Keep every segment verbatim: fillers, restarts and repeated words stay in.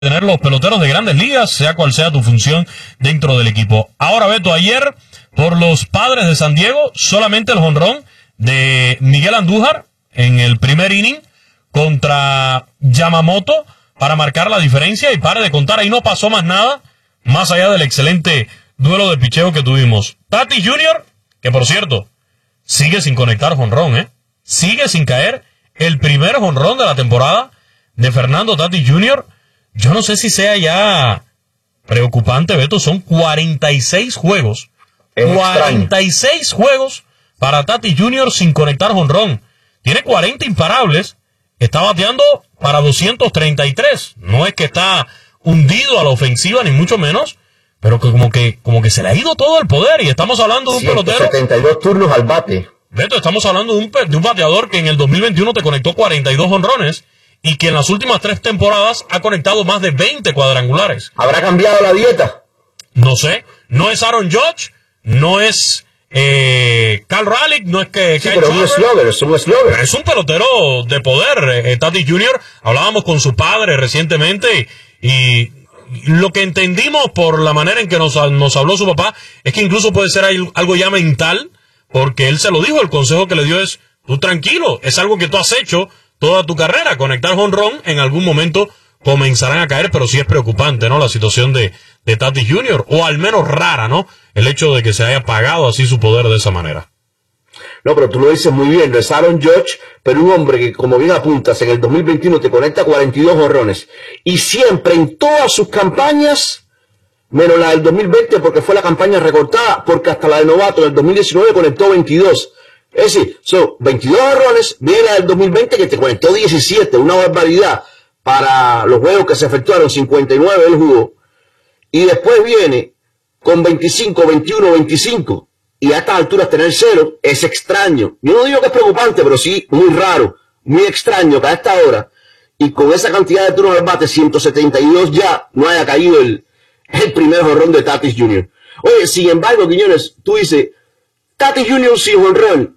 tener los peloteros de Grandes Ligas, sea cual sea tu función dentro del equipo. Ahora, Beto, ayer por los Padres de San Diego, solamente el jonrón de Miguel Andújar en el primer inning contra Yamamoto para marcar la diferencia y pare de contar, ahí no pasó más nada, más allá del excelente duelo de picheo que tuvimos. Tatis junior, que por cierto, sigue sin conectar jonrón, ¿eh? Sigue sin caer el primer jonrón de la temporada de Fernando Tatis junior Yo no sé si sea ya preocupante, Beto, son cuarenta y seis juegos. Es cuarenta y seis extraño. juegos para Tatis junior sin conectar jonrón. Tiene cuarenta imparables, está bateando para doscientos treinta y tres. No es que está hundido a la ofensiva, ni mucho menos, pero que como que como que se le ha ido todo el poder. Y estamos hablando de un pelotero... setenta y dos turnos al bate. Beto, estamos hablando de un, de un bateador que en el dos mil veintiuno te conectó cuarenta y dos jonrones y que en las últimas tres temporadas ha conectado más de veinte cuadrangulares. ¿Habrá cambiado la dieta? No sé, no es Aaron Judge, no es eh, Cal Raleigh, no es que... Sí, pero es un slugger, es un slugger. Es un pelotero de poder, eh, Tatis junior Hablábamos con su padre recientemente y lo que entendimos por la manera en que nos, nos habló su papá es que incluso puede ser algo ya mental, porque él se lo dijo, el consejo que le dio es, tú tranquilo, es algo que tú has hecho toda tu carrera, conectar jonrón, en algún momento comenzarán a caer, pero sí es preocupante, ¿no? La situación de, de Tatis junior, o al menos rara, ¿no? El hecho de que se haya pagado así su poder de esa manera. No, pero tú lo dices muy bien, no es Aaron Judge, pero un hombre que, como bien apuntas, en el dos mil veintiuno te conecta cuarenta y dos jonrones, y siempre en todas sus campañas, menos la del dos mil veinte, porque fue la campaña recortada, porque hasta la de novato en el dos mil diecinueve conectó veintidós. Es decir, son veintidós errores, viene la del dos mil veinte que te conectó diecisiete, una barbaridad para los juegos que se efectuaron, cincuenta y nueve él jugó, y después viene con veinticinco, veintiuno, veinticinco, y a estas alturas tener cero es extraño. Yo no digo que es preocupante, pero sí muy raro, muy extraño que a esta hora, y con esa cantidad de turnos al bate, ciento setenta y dos ya, no haya caído el, el primer jonrón de Tatis junior Oye, sin embargo, Quiñones, tú dices, Tatis junior sin jonrón,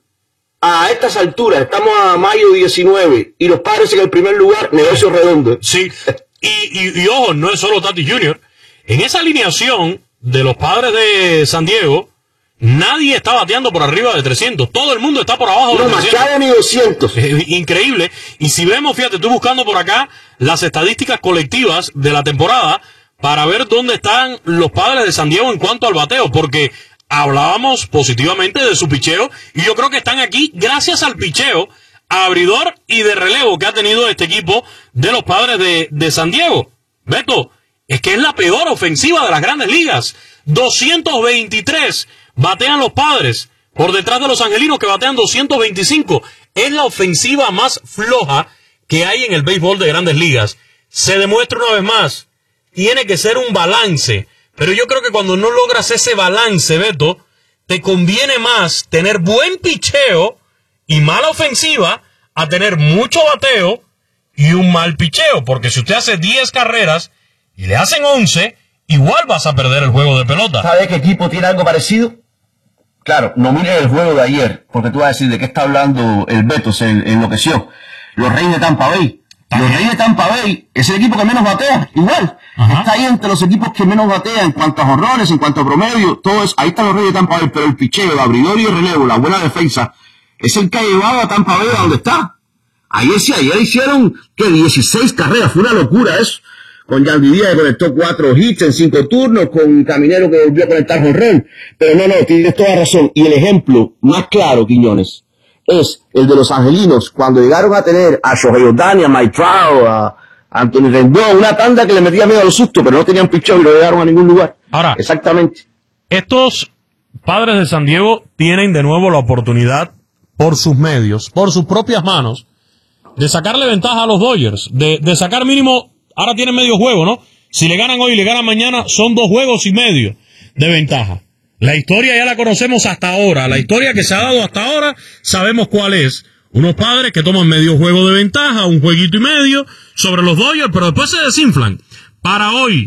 a estas alturas, estamos a mayo diecinueve, y los Padres en el primer lugar, negocio redondo. Sí, y, y, y ojo, no es solo Tatis junior En esa alineación de los Padres de San Diego, nadie está bateando por arriba de trescientos. Todo el mundo está por abajo no, de trescientos. No, ni doscientos. Es increíble. Y si vemos, fíjate, estoy buscando por acá las estadísticas colectivas de la temporada para ver dónde están los Padres de San Diego en cuanto al bateo, porque hablábamos positivamente de su picheo, y yo creo que están aquí gracias al picheo abridor y de relevo que ha tenido este equipo de los Padres de, de San Diego. Beto, es que es la peor ofensiva de las Grandes Ligas. doscientos veintitrés batean los Padres, por detrás de los Angelinos que batean doscientos veinticinco. Es la ofensiva más floja que hay en el béisbol de Grandes Ligas. Se demuestra una vez más, tiene que ser un balance. Pero yo creo que cuando no logras ese balance, Beto, te conviene más tener buen picheo y mala ofensiva a tener mucho bateo y un mal picheo. Porque si usted hace diez carreras y le hacen once, igual vas a perder el juego de pelota. ¿Sabe qué equipo tiene algo parecido? Claro, no mires el juego de ayer, porque tú vas a decir de qué está hablando el Beto, se enloqueció. Los Reyes de Tampa Bay. Los Reyes de Tampa Bay es el equipo que menos batea, igual. Ajá. Está ahí entre los equipos que menos batea en cuanto a jonrones, en cuanto a promedio, todo eso. Ahí están los Reyes de Tampa Bay, pero el picheo, el abridor y el relevo, la buena defensa, es el que ha llevado a Tampa Bay a donde está. Ayer sí, ayer hicieron, que dieciséis carreras, fue una locura eso. Con Yandy Díaz que conectó cuatro hits en cinco turnos, con Caminero que volvió a conectar jonrón. Pero no, no, tienes toda razón. Y el ejemplo más claro, Quiñones, es el de los Angelinos, cuando llegaron a tener a Shohei Ohtani, a Mike Trout, a Anthony Rendon, una tanda que le metía miedo a los sustos, pero no tenían picheo y no llegaron a ningún lugar. Ahora, exactamente. Estos Padres de San Diego tienen de nuevo la oportunidad, por sus medios, por sus propias manos, de sacarle ventaja a los Dodgers, de, de sacar mínimo, ahora tienen medio juego, ¿no? Si le ganan hoy y le ganan mañana, son dos juegos y medio de ventaja. La historia ya la conocemos hasta ahora. La historia que se ha dado hasta ahora, sabemos cuál es. Unos Padres que toman medio juego de ventaja, un jueguito y medio sobre los Dodgers, pero después se desinflan. Para hoy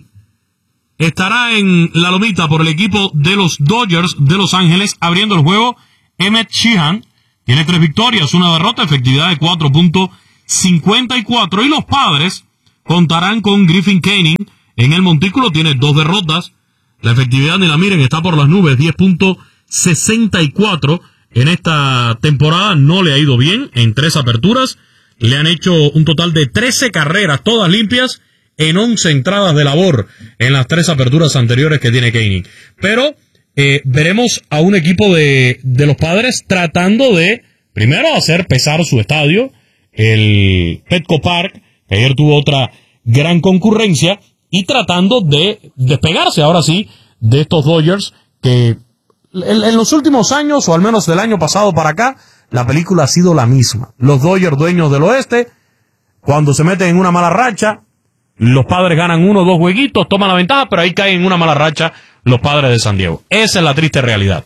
estará en la lomita por el equipo de los Dodgers de Los Ángeles, abriendo el juego Emmett Sheehan. Tiene tres victorias, una derrota, efectividad de cuatro punto cincuenta y cuatro. Y los Padres contarán con Griffin Canning en el montículo. Tiene dos derrotas. La efectividad, ni la miren, está por las nubes, diez punto sesenta y cuatro. En esta temporada no le ha ido bien en tres aperturas. Le han hecho un total de trece carreras, todas limpias, en once entradas de labor en las tres aperturas anteriores que tiene Canning. Pero eh, veremos a un equipo de, de los Padres tratando de, primero, hacer pesar su estadio, el Petco Park, que ayer tuvo otra gran concurrencia, y tratando de despegarse ahora sí de estos Dodgers que en, en los últimos años, o al menos del año pasado para acá, la película ha sido la misma. Los Dodgers, dueños del oeste, cuando se meten en una mala racha, los Padres ganan uno o dos jueguitos, toman la ventaja, pero ahí caen en una mala racha los Padres de San Diego. Esa es la triste realidad.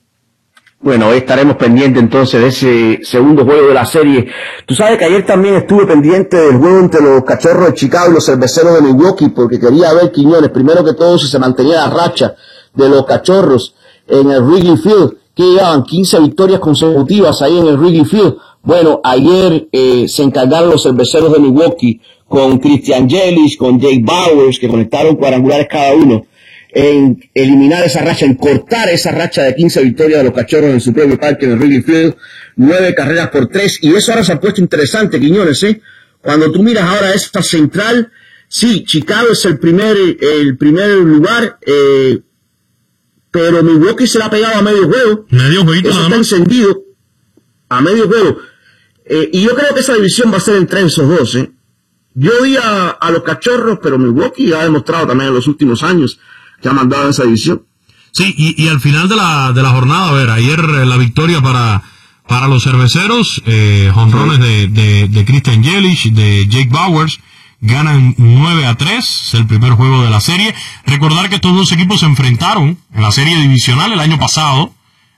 Bueno, hoy estaremos pendientes entonces de ese segundo juego de la serie. Tú sabes que ayer también estuve pendiente del juego entre los Cachorros de Chicago y los Cerveceros de Milwaukee, porque quería ver, Quiñones, primero que todo, si se mantenía la racha de los Cachorros en el Wrigley Field, que llevaban quince victorias consecutivas ahí en el Wrigley Field. Bueno, ayer eh, se encargaron los Cerveceros de Milwaukee con Christian Yelich, con Jake Bauers, que conectaron cuadrangulares cada uno, en eliminar esa racha, en cortar esa racha de quince victorias de los Cachorros en su propio parque en el Wrigley Field, nueve carreras por tres, y eso ahora se ha puesto interesante, Quiñones, ¿eh? Cuando tú miras ahora esta central, sí, Chicago es el primer, el primer lugar, eh, pero Milwaukee se la ha pegado a medio juego, medio jueguito, eso está encendido, a medio juego, eh, y yo creo que esa división va a ser entre esos dos, ¿eh? Yo di a, a los Cachorros, pero Milwaukee ha demostrado también en los últimos años que ha mandado en esa división. Sí, y, y al final de la de la jornada, a ver, ayer eh, la victoria para para los Cerveceros, eh, jonrones de, de, de Christian Yelich, de Jake Bauers, ganan nueve a tres, es el primer juego de la serie. Recordar que estos dos equipos se enfrentaron en la serie divisional el año pasado,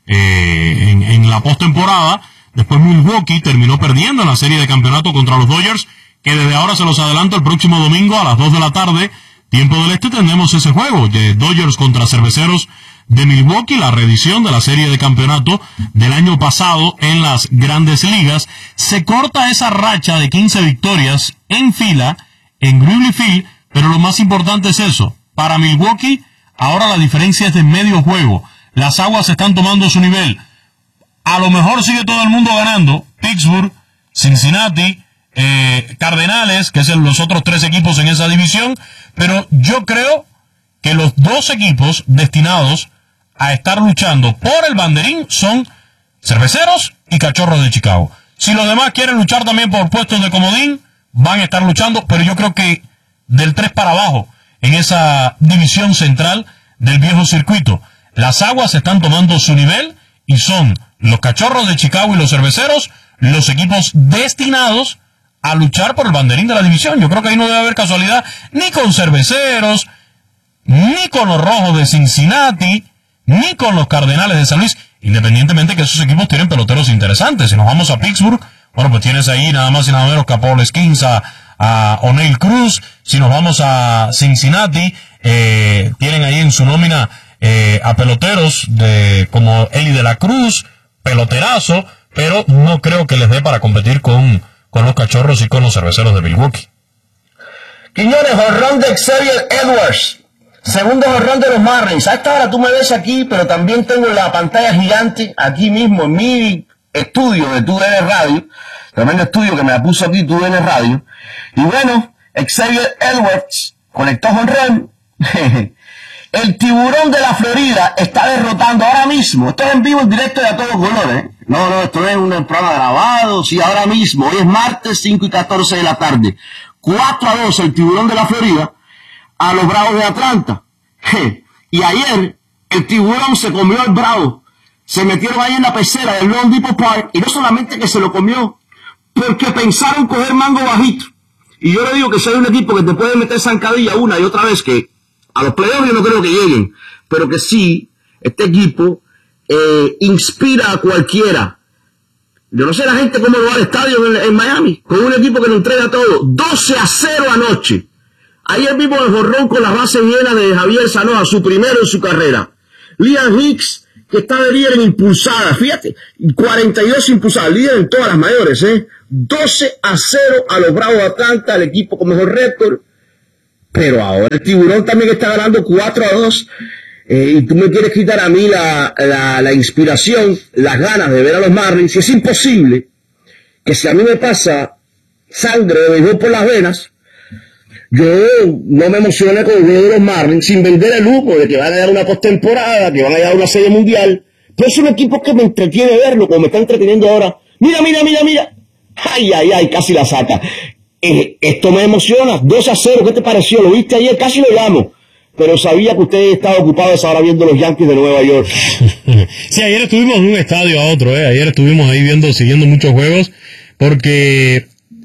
eh, en, en la postemporada. Después Milwaukee terminó perdiendo en la serie de campeonato contra los Dodgers, que desde ahora se los adelanto, el próximo domingo a las dos de la tarde, tiempo del este, tendremos ese juego de Dodgers contra Cerveceros de Milwaukee, la reedición de la serie de campeonato del año pasado en las Grandes Ligas. Se corta esa racha de quince victorias en fila en Wrigley Field, pero lo más importante es eso. Para Milwaukee, ahora la diferencia es de medio juego. Las aguas están tomando su nivel. A lo mejor sigue todo el mundo ganando. Pittsburgh, Cincinnati, Eh, Cardenales, que son los otros tres equipos en esa división, pero yo creo que los dos equipos destinados a estar luchando por el banderín son Cerveceros y Cachorros de Chicago. Si los demás quieren luchar también por puestos de comodín, van a estar luchando, pero yo creo que del tres para abajo, en esa división central del viejo circuito, las aguas están tomando su nivel y son los Cachorros de Chicago y los Cerveceros los equipos destinados a luchar por el banderín de la división. Yo creo que ahí no debe haber casualidad ni con Cerveceros, ni con los Rojos de Cincinnati, ni con los Cardenales de San Luis, independientemente que esos equipos tienen peloteros interesantes. Si nos vamos a Pittsburgh, bueno, pues tienes ahí nada más y nada menos que a Paul Skeens, a, a O'Neill Cruz. Si nos vamos a Cincinnati, eh, tienen ahí en su nómina eh, a peloteros de como Eli de la Cruz, peloterazo, pero no creo que les dé para competir con con los Cachorros y con los Cerveceros de Milwaukee. Quiñones, jonrón de Xavier Edwards, segundo jonrón de los Marlins. A esta hora tú me ves aquí, pero también tengo la pantalla gigante aquí mismo en mi estudio de T U D N Radio, tremendo estudio que me la puso aquí T U D N Radio. Y bueno, Xavier Edwards conectó jonrón. El Tiburón de la Florida está derrotando ahora mismo. Esto es en vivo, en directo y a todo color, ¿eh? No, no, esto no es un programa grabado. Sí, ahora mismo. Hoy es martes, cinco y catorce de la tarde. cuatro a dos el Tiburón de la Florida a los Bravos de Atlanta. Y ayer el Tiburón se comió al Bravo. Se metieron ahí en la pecera del Lone Depot Park. Y no solamente que se lo comió, porque pensaron coger mango bajito. Y yo le digo que soy un equipo que te puede meter zancadilla una y otra vez, que a los playoffs yo no creo que lleguen, pero que sí, este equipo eh, inspira a cualquiera. Yo no sé la gente cómo va al estadio en, en Miami, con un equipo que lo entrega todo. doce a cero anoche. Ayer vimos el jorrón con las bases llenas de Javier Sanoa, su primero en su carrera. Liam Hicks, que está de líder en impulsadas, fíjate, cuarenta y dos impulsadas, líder en todas las mayores, ¿eh? doce a cero a los Bravos de Atlanta, el equipo con mejor récord. Pero ahora el Tiburón también está ganando cuatro a dos. Eh, y tú me quieres quitar a mí la, la, la inspiración, las ganas de ver a los Marlins. Y es imposible que si a mí me pasa sangre de béisbol por las venas, yo no me emocione con el juego de los Marlins sin vender el humo de que van a dar una postemporada, que van a dar una serie mundial. Pero son equipos que me entretiene verlo, como me está entreteniendo ahora. Mira, mira, mira, mira. Ay, ay, ay, casi la saca. Eh, esto me emociona. dos a cero, ¿qué te pareció? ¿Lo viste ayer? Casi lo llamo. Pero sabía que usted estaba ocupado esa hora viendo los Yankees de Nueva York. Sí, ayer estuvimos de un estadio a otro, ¿eh? Ayer estuvimos ahí viendo, siguiendo muchos juegos, porque,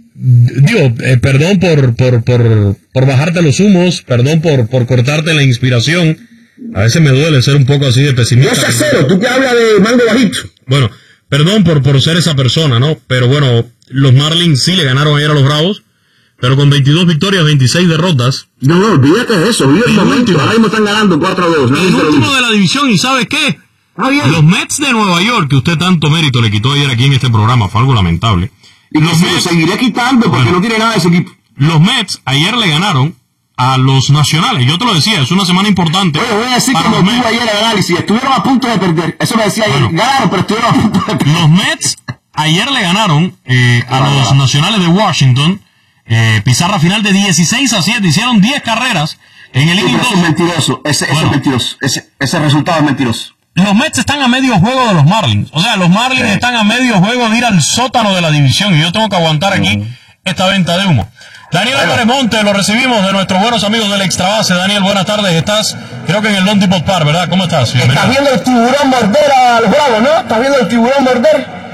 digo, eh, perdón por, por, por, por bajarte los humos, perdón por, por cortarte la inspiración. A veces me duele ser un poco así de pesimista. dos a cero, tú que hablas de mango bajito. Bueno, perdón por, por ser esa persona, ¿no? Pero bueno, los Marlins sí le ganaron ayer a los Bravos, pero con veintidós victorias, veintiséis derrotas. No, no, olvídate de eso, vive el momento. Ahora mismo están ganando cuatro a dos. ¿No? El último de la división, ¿y sabes qué? Ah, bien. Los Mets de Nueva York, que usted tanto mérito le quitó ayer aquí en este programa, fue algo lamentable. Y los Mets, lo seguiré quitando porque bueno, no tiene nada de ese equipo. Los Mets ayer le ganaron a los Nacionales. Yo te lo decía, es una semana importante. Oye, voy a decir como tuvo ayer el análisis, estuvieron a punto de perder. Eso me decía bueno, ayer, ganaron, pero estuvieron a punto de perder. Los Mets ayer le ganaron eh, a ah, los Nacionales de Washington. Eh, pizarra final de dieciséis a siete, hicieron diez carreras en el inning. Eso es mentiroso, ese, bueno, eso es mentiroso, ese, ese resultado es mentiroso. Los Mets están a medio juego de los Marlins, o sea, los Marlins sí. están a medio juego de ir al sótano de la división y yo tengo que aguantar aquí uh-huh. esta venta de humo. Daniel Álvarez Monte, lo recibimos de nuestros buenos amigos del Extra Base. Daniel, buenas tardes, estás, creo que en el Don Depot Park, ¿verdad? ¿Cómo estás? Bienvenido. Estás viendo el tiburón morder a los Bravos, ¿no? ¿Estás viendo el tiburón morder?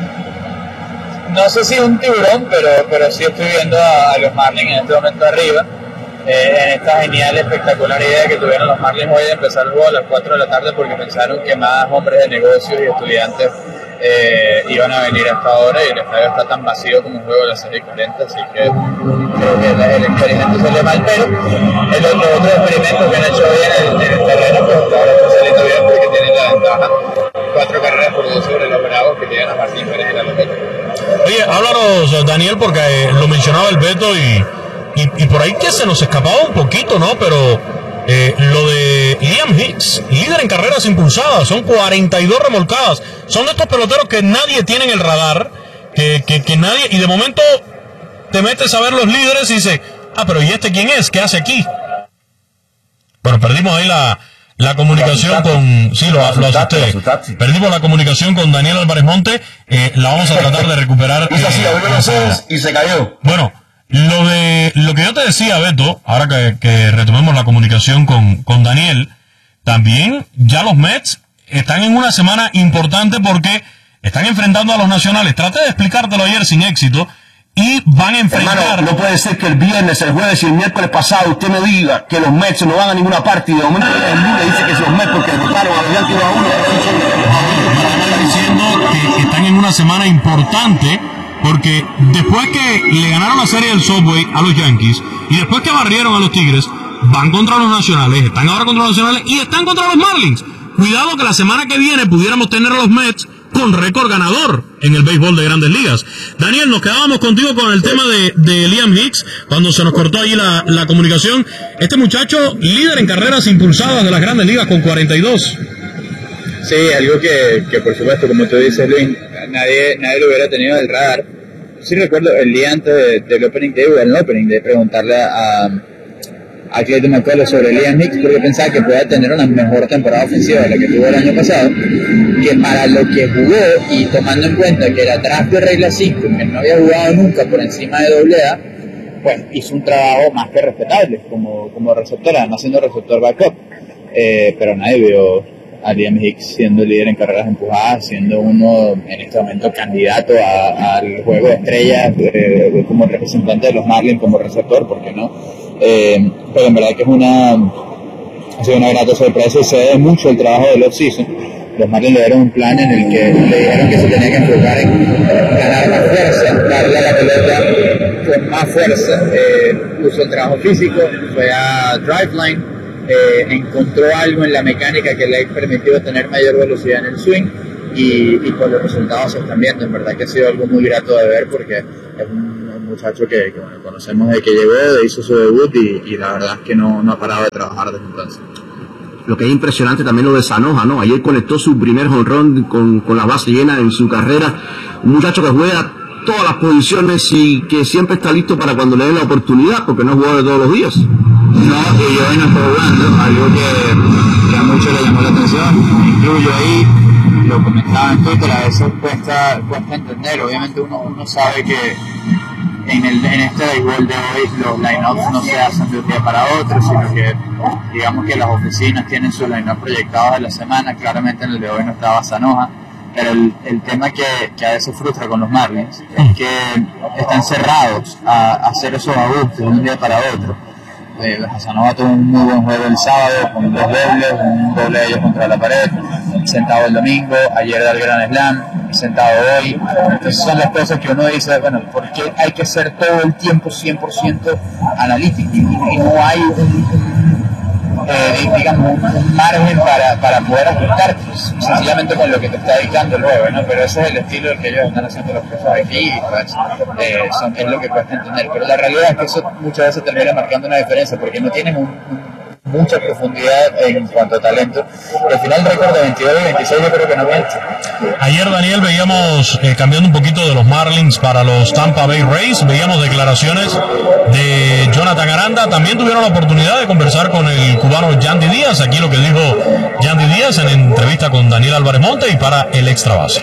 No sé si es un tiburón, pero, pero sí estoy viendo a, a los Marlins en este momento arriba, eh, en esta genial, espectacular idea que tuvieron los Marlins hoy de empezar el juego a las cuatro de la tarde porque pensaron que más hombres de negocios y estudiantes eh, iban a venir a esta hora y el estadio está tan vacío como un juego de las seis cuarenta, así que eh, el, el experimento salió mal, pero el otro, otro experimento que han hecho hoy en el, en el terreno, pues ahora está saliendo bien porque tienen la ventaja, cuatro carreras por dos sobre los Bravos que tienen a Martín Pérez y a los Beto. Oye, háblanos, Daniel, porque eh, lo mencionaba el Beto y, y, y por ahí que se nos escapaba un poquito, ¿no? Pero eh, lo de Liam Hicks, líder en carreras impulsadas, son cuarenta y dos remolcadas. Son de estos peloteros que nadie tiene en el radar, que, que, que nadie, y de momento te metes a ver los líderes y dices, ah, pero ¿y este quién es? ¿Qué hace aquí? Bueno, perdimos ahí la... La comunicación con... Sí, lo, lo asusté. Perdimos la comunicación con Daniel Álvarez Monte. Eh, la vamos a tratar de recuperar. Hizo así, abrió los ojos y se cayó. Bueno, lo de lo que yo te decía, Beto, ahora que, que retomemos la comunicación con, con Daniel, también ya los Mets están en una semana importante porque están enfrentando a los Nacionales. Traté de explicártelo ayer sin éxito. Y van a enfrentar... Hermano, no puede ser que el viernes, el jueves y el miércoles pasado usted me diga que los Mets no van a ninguna parte y de momento el lunes dice que es los Mets porque derrotaron a los Yankees dos a uno. Estoy diciendo que están en una semana importante porque después que le ganaron la serie del Subway a los Yankees y después que barrieron a los Tigres, van contra los Nacionales, están ahora contra los Nacionales y están contra los Marlins. Cuidado que la semana que viene pudiéramos tener a los Mets con récord ganador en el béisbol de Grandes Ligas. Daniel, nos quedábamos contigo con el tema de, de Liam Hicks, cuando se nos cortó ahí la, la comunicación. Este muchacho, líder en carreras impulsadas de las Grandes Ligas con cuarenta y dos. Sí, algo que, que por supuesto, como tú dices, Luis, nadie, nadie lo hubiera tenido en el radar. Sí recuerdo el día antes de, del opening day, o el opening, de preguntarle a... a Clayton McCullers sobre Liam Hicks porque pensaba que podía tener una mejor temporada ofensiva de la que tuvo el año pasado, que para lo que jugó y tomando en cuenta que era draft de regla cinco, que no había jugado nunca por encima de doble A, pues hizo un trabajo más que respetable como, como receptor, además siendo receptor backup, eh, pero nadie vio a Liam Hicks siendo líder en carreras empujadas, siendo uno en este momento candidato al juego de estrellas eh, como representante de los Marlins como receptor, ¿por qué no? Eh, pero en verdad que es una ha sido una grata sorpresa y se ve mucho el trabajo del off-season. Los Marlins le dieron un plan en el que le dijeron que se tenía que enfocar en ganar más fuerza, darle a la pelota con más fuerza. Eh, puso el trabajo físico, fue a Driveline, eh, encontró algo en la mecánica que le ha permitido tener mayor velocidad en el swing, y, y pues los resultados se están viendo. En verdad que ha sido algo muy grato de ver, porque es un, un muchacho que, que bueno, conocemos de que llegó, hizo su debut, y, y la verdad es que no, no ha parado de trabajar desde entonces. Lo que es impresionante también lo de Zanoja, ¿no? Ayer conectó su primer jonrón con, con la base llena en su carrera. Un muchacho que juega todas las posiciones y que siempre está listo para cuando le den la oportunidad, porque no juega de todos los días. No, y hoy no estoy jugando, algo que, que a muchos le llamó la atención, incluyo ahí, lo comentaba en Twitter, a veces cuesta, cuesta entender. Obviamente uno, uno sabe que en, el, en este béisbol de hoy los line-ups no se hacen de un día para otro, sino que digamos que las oficinas tienen sus line-ups proyectados de la semana. Claramente en el de hoy no estaba Zanoja, pero el, el tema que, que a veces frustra con los Marlins es que están cerrados a, a hacer esos ajustes de un día para otro. Eh, Zanoja tuvo un muy buen juego el sábado con dos dobles, un doble de ellos contra la pared, sentado el domingo, ayer da el Grand Slam, sentado hoy. Entonces son las cosas que uno dice, bueno, ¿por qué hay que ser todo el tiempo cien por ciento analítico? Y, y no hay un, eh, digamos, un margen para, para poder ajustar sencillamente con lo que te está dictando el juego, ¿no? Pero ese es el estilo que ellos están haciendo los profes aquí, y pues, eh, son, es lo que cuesta entender. Pero la realidad es que eso muchas veces termina marcando una diferencia, porque no tienen un, un mucha profundidad en cuanto a talento. Al final el récord de veintidós y veintiséis yo creo que no miente. Ayer, Daniel, veíamos, eh, cambiando un poquito de los Marlins para los Tampa Bay Rays, veíamos declaraciones de Jonathan Aranda. También tuvieron la oportunidad de conversar con el cubano Yandy Díaz. Aquí lo que dijo Yandy Díaz en entrevista con Daniel Álvarez Monte y para el Extra Base.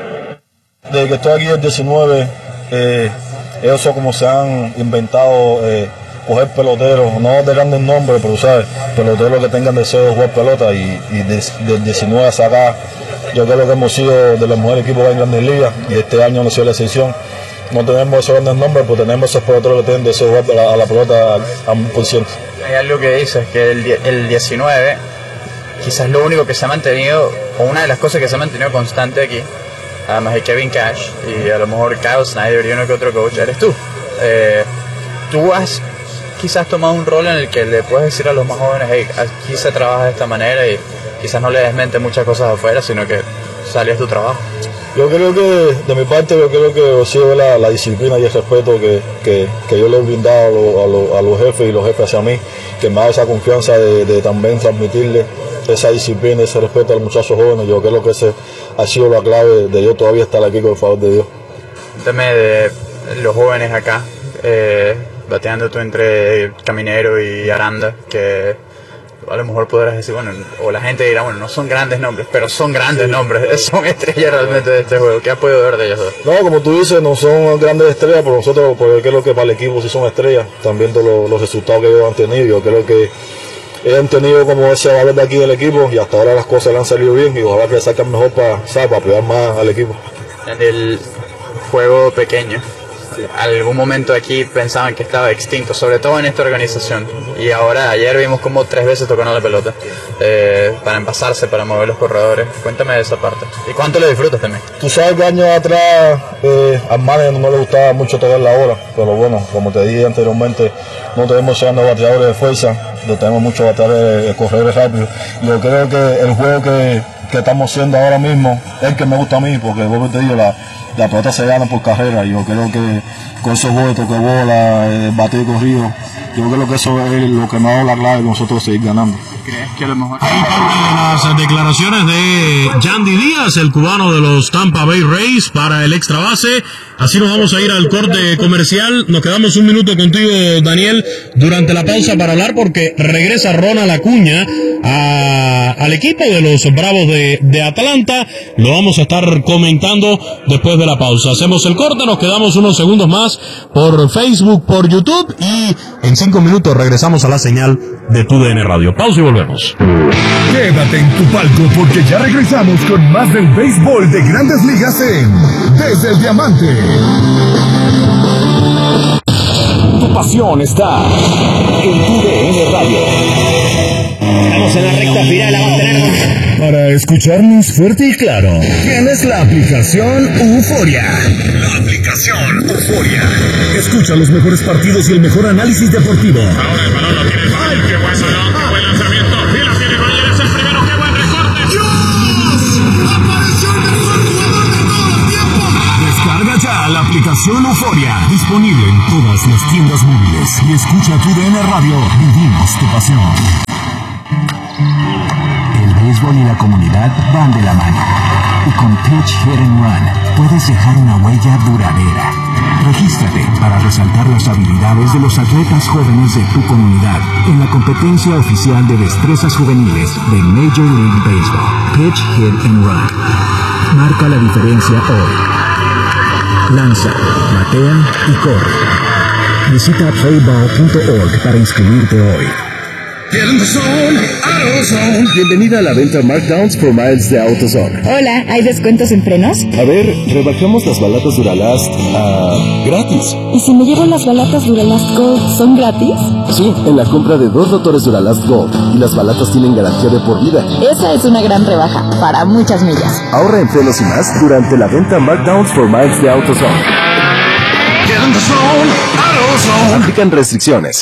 Desde que estoy aquí el diecinueve, eh, ellos son como se han inventado eh, coger peloteros, no de grandes nombres, pero sabes, peloteros que tengan deseo de jugar pelota, y, y de, del diecinueve hasta acá, yo creo que hemos sido de los mejores equipos en grandes ligas, y este año no ha sido la excepción. No tenemos esos grandes nombres, pero tenemos esos peloteros que tienen deseo de jugar a la, a la pelota a un por ciento. Hay algo que dices, que el, el diecinueve, quizás lo único que se ha mantenido, o una de las cosas que se ha mantenido constante aquí, además de Kevin Cash, y a lo mejor Kyle Snyder y uno que otro coach, eres tú. Eh, tú has quizás tomado un rol en el que le puedes decir a los más jóvenes, hey, aquí se trabaja de esta manera, y quizás no le desmente muchas cosas afuera, sino que sales tu trabajo. Yo creo que, de mi parte, yo creo que ha sido la, la disciplina y el respeto que, que, que yo le he brindado a, lo, a, lo, a los jefes y los jefes hacia mí, que me ha dado esa confianza de, de también transmitirle esa disciplina, ese respeto a los muchachos jóvenes. Yo creo que ese ha sido la clave de yo todavía estar aquí, con el favor de Dios. Cuéntame de los jóvenes acá, eh, bateando tú entre Caminero y Aranda, que a lo mejor podrás decir, bueno, o la gente dirá, bueno, no son grandes nombres, pero son grandes nombres, son estrellas realmente de este juego. ¿Qué has podido ver de ellos dos? No, como tú dices, no son grandes estrellas, pero nosotros, porque creo que para el equipo sí son estrellas, también los, los resultados que ellos han tenido. Yo creo que ellos han tenido como ese valor de aquí del equipo, y hasta ahora las cosas le han salido bien, y ojalá que sacan mejor para, ¿sabes?, para apoyar más al equipo. En el juego pequeño, algún momento aquí pensaban que estaba extinto, sobre todo en esta organización, y ahora ayer vimos como tres veces tocaron la pelota eh, para envasarse, para mover los corredores. Cuéntame de esa parte, ¿y cuánto lo disfrutas también? Tú sabes que años atrás eh, al manager no le gustaba mucho tocar la hora, pero bueno, como te dije anteriormente, no tenemos llegando bateadores de fuerza, no tenemos muchos bateadores de corredores rápidos. Yo creo que el juego que, que estamos haciendo ahora mismo es el que me gusta a mí, porque como te digo, la La pelota se gana por carrera. Yo creo que con esos juegos de toque bola, eh, bate y corrido, yo creo que eso es lo que nos da la clave de nosotros seguir ganando. ¿Crees que a lo mejor? Ahí parte de las declaraciones de Yandy Díaz, el cubano de los Tampa Bay Rays, para el Extra Base. Así nos vamos a ir al corte comercial. Nos quedamos un minuto contigo, Daniel, durante la pausa para hablar, porque regresa Ronald Acuña a, al equipo de los Bravos de, de Atlanta. Lo vamos a estar comentando después de la pausa. Hacemos el corte, nos quedamos unos segundos más por Facebook, por YouTube, y en cinco minutos regresamos a la señal de Tu D N Radio. Pausa y volvemos. Quédate en tu palco, porque ya regresamos con más del béisbol de Grandes Ligas en Desde el Diamante. Tu pasión está en Tu D N Radio. Estamos en la recta final, la vamos a tener con... Para escucharnos fuerte y claro, tienes la aplicación Euforia. La aplicación Euforia. Escucha los mejores partidos y el mejor análisis deportivo. Ahora el balón lo tiene. ¡Ay, qué buen salón! ¡Qué buen lanzamiento! todas las tiendas móviles y escucha tu D N Radio. Vivimos tu pasión. El béisbol y la comunidad van de la mano. Y con Pitch Hit and Run puedes dejar una huella duradera. Regístrate para resaltar las habilidades de los atletas jóvenes de tu comunidad en la competencia oficial de destrezas juveniles de Major League Baseball. Pitch Hit and Run. Marca la diferencia hoy. Lanza, batea y corre. Visita playball punto org para inscribirte hoy. Bienvenida a la venta Markdowns for Miles de AutoZone. Hola, ¿hay descuentos en frenos? A ver, rebajamos las balatas Duralast a gratis. ¿Y si me llevo las balatas Duralast Gold, son gratis? Sí, en la compra de dos rotores Duralast Gold. Y las balatas tienen garantía de por vida. Esa es una gran rebaja, para muchas millas. Ahorra en frenos y más durante la venta Markdowns for Miles de AutoZone. Aplican restricciones.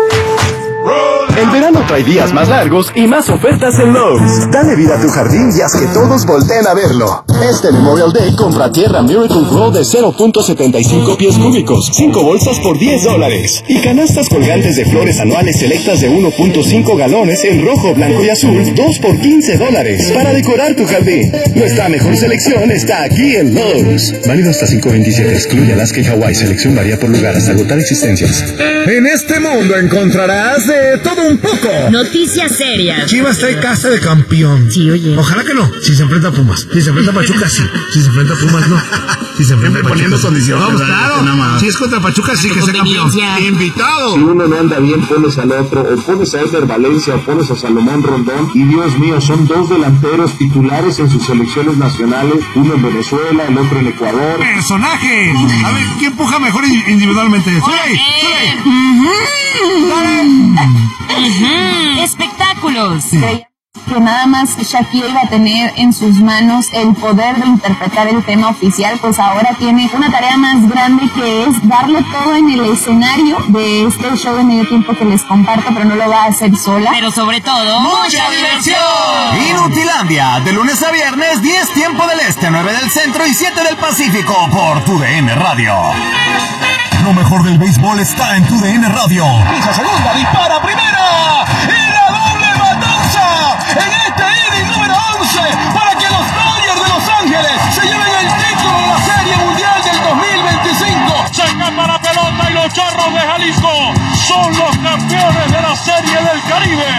El verano trae días más largos y más ofertas en Lowe's. Dale vida a tu jardín y haz que todos volteen a verlo. Este Memorial Day compra tierra Miracle Grow de cero punto setenta y cinco pies cúbicos, cinco bolsas por diez dólares. Y canastas colgantes de flores anuales selectas de uno punto cinco galones en rojo, blanco y azul, dos por quince dólares. Para decorar tu jardín. Nuestra mejor selección está aquí en Lowe's. Válido hasta cinco veintisiete. Excluye Alaska y Hawái. Selección varía por lugar hasta agotar existencias. En este mundo encontrarás de todo un poco. Noticias serias. Chivas trae casa de campeón. Sí, oye. Ojalá que no. Si se enfrenta a Pumas. Si se enfrenta a Pachuca, sí. Si se enfrenta a Pumas, no. Si se enfrenta a Pachuca, poniendo condiciones. Vamos, claro. Si es contra Pachuca, sí que sea campeón. Invitado. Si uno no anda bien, pones al otro. O pones a Edgar Valencia o pones a Salomón Rondón. Y Dios mío, son dos delanteros titulares en sus selecciones nacionales. Uno en Venezuela, el otro en Ecuador. Personajes. A ver, ¿quién puja mejor individualmente? ¡Suley! ¡Suley! ¡Dale! Espectáculos. Sí. Que nada más Shakira iba a tener en sus manos el poder de interpretar el tema oficial, pues ahora tiene una tarea más grande, que es darle todo en el escenario de este show de medio tiempo que les comparto, pero no lo va a hacer sola. Pero sobre todo, ¡mucha diversión! Inutilandia, de lunes a viernes, diez tiempo del este, nueve del centro y siete del Pacífico, por tu D N Radio. Lo mejor del béisbol está en tu D N Radio. Pisa segunda, dispara primera. Y la doble matanza en este inning número once para que los Dodgers de Los Ángeles se lleven el título de la Serie Mundial del dos mil veinticinco. Se escapa la pelota y los Charros de Jalisco son los campeones de la Serie del Caribe.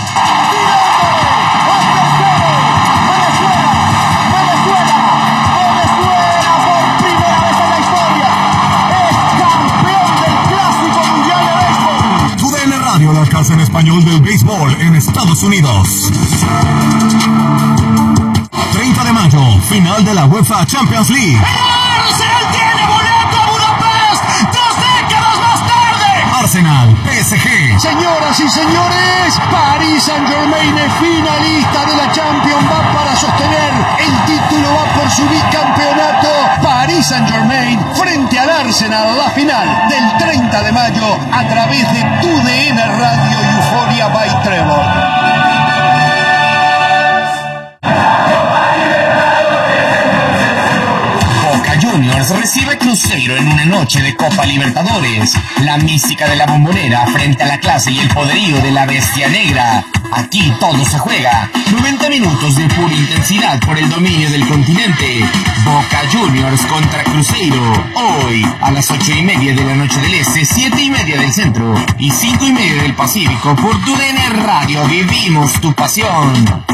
El alcance en español del béisbol en Estados Unidos. treinta de mayo, final de la UEFA Champions League. ¡El Arsenal tiene boleto a Budapest! ¡Dos décadas más tarde! Arsenal, P S G. Señoras y señores, Paris Saint-Germain es finalista de la Champions. Va para sostener el título, va por su bicampeonato. Paris Saint-Germain frente al Arsenal, la final del treinta de mayo a través de tu D N Radio Euphoria by Trevor. Juniors recibe Cruzeiro en una noche de Copa Libertadores. La mística de la Bombonera frente a la clase y el poderío de la Bestia Negra. Aquí todo se juega. noventa minutos de pura intensidad por el dominio del continente. Boca Juniors contra Cruzeiro. Hoy a las ocho y media de la noche del este, siete y media del centro y cinco y media del Pacífico. Por tu D N Radio vivimos tu pasión.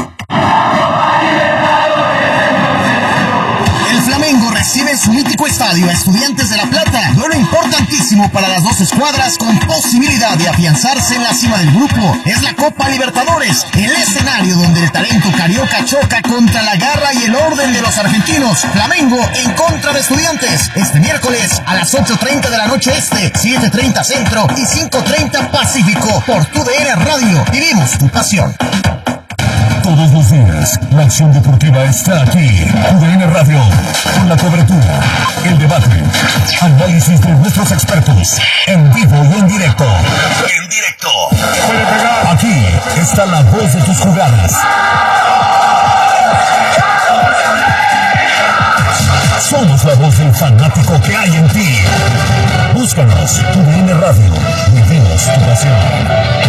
El Flamengo recibe en su mítico estadio a Estudiantes de La Plata. Duelo importantísimo para las dos escuadras con posibilidad de afianzarse en la cima del grupo. Es la Copa Libertadores, el escenario donde el talento carioca choca contra la garra y el orden de los argentinos. Flamengo en contra de Estudiantes. Este miércoles a las ocho treinta de la noche este, siete treinta centro y cinco treinta Pacífico. Por tu D N Radio, vivimos tu pasión. Todos los días, la acción deportiva está aquí. U D N Radio, con la cobertura, el debate, análisis de nuestros expertos, en vivo y en directo. En directo. Aquí está la voz de tus jugadas. Somos la voz del fanático que hay en ti. Búscanos, Tu D N Radio. Vivimos tu pasión.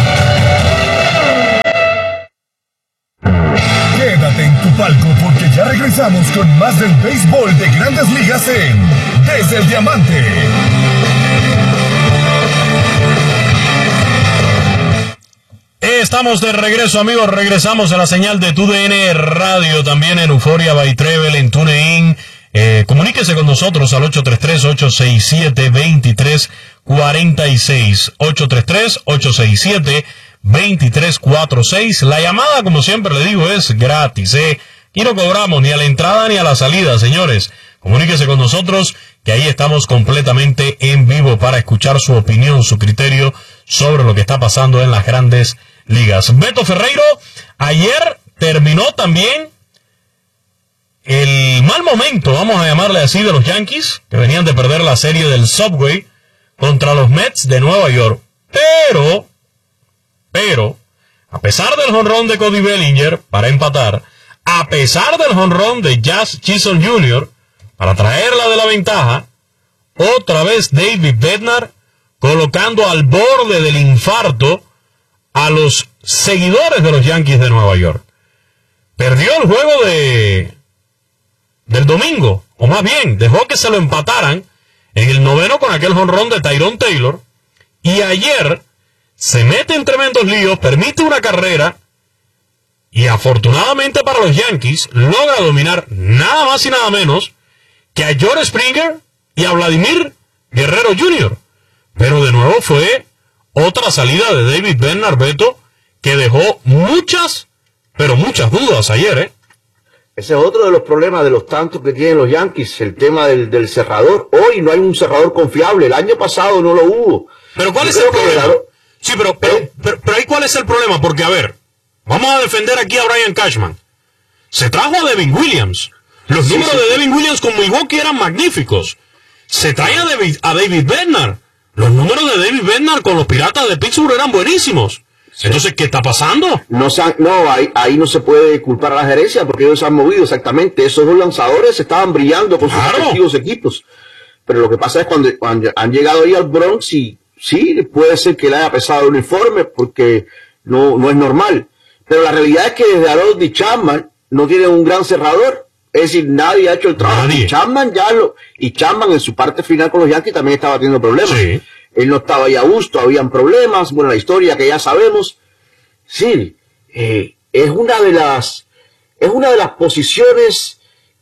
Quédate en tu palco porque ya regresamos con más del béisbol de Grandes Ligas en Desde el Diamante. Estamos de regreso, amigos. Regresamos a la señal de Tu D N Radio, también en Euforia by Treble, en TuneIn. Eh, comuníquese con nosotros al ocho tres tres, ocho seis siete, dos tres cuatro seis. ocho tres tres, ocho seis siete, dos tres cuatro seis. La llamada, como siempre le digo, es gratis, ¿eh? Y no cobramos ni a la entrada ni a la salida, señores. Comuníquese con nosotros, que ahí estamos completamente en vivo para escuchar su opinión, su criterio sobre lo que está pasando en las Grandes Ligas. Beto Ferreiro, ayer terminó también el mal momento, vamos a llamarle así, de los Yankees, que venían de perder la serie del Subway contra los Mets de Nueva York. Pero, pero, a pesar del jonrón de Cody Bellinger para empatar, a pesar del jonrón de Jazz Chisholm junior para traerla de la ventaja, otra vez David Bednar colocando al borde del infarto a los seguidores de los Yankees de Nueva York. Perdió el juego de del domingo, o más bien, dejó que se lo empataran en el noveno con aquel jonrón de Tyrone Taylor, y ayer se mete en tremendos líos, permite una carrera, y afortunadamente para los Yankees, logra dominar nada más y nada menos que a George Springer y a Vladimir Guerrero junior Pero de nuevo fue otra salida de David Bednar, Beto, que dejó muchas, pero muchas dudas ayer, ¿eh? Ese es otro de los problemas de los tantos que tienen los Yankees, el tema del, del cerrador. Hoy no hay un cerrador confiable, el año pasado no lo hubo. Pero ¿cuál Yo es el creo que problema? cerrador- Sí, pero, pero, pero, pero ahí ¿cuál es el problema? Porque, a ver, vamos a defender aquí a Brian Cashman. Se trajo a Devin Williams. Los Sí, números sí. de Devin Williams con Milwaukee eran magníficos. Se trae a David, a David Bednar. Los números de David Bednar con los Piratas de Pittsburgh eran buenísimos. Entonces, ¿qué está pasando? No, se han- no ahí, ahí no se puede culpar a la gerencia porque ellos se han movido exactamente. Esos dos lanzadores estaban brillando con sus Claro. respectivos equipos. Pero lo que pasa es cuando, cuando han llegado ahí al Bronx y sí, puede ser que le haya pesado el uniforme porque no, no es normal. Pero la realidad es que desde Harold y Chapman no tienen un gran cerrador. Es decir, nadie ha hecho el trabajo. Nadie. Y Chapman ya lo, y Chapman en su parte final con los Yankees también estaba teniendo problemas. Sí. Él no estaba ahí a gusto, habían problemas. Bueno, la historia que ya sabemos. Sí, eh, es una de las, es una de las posiciones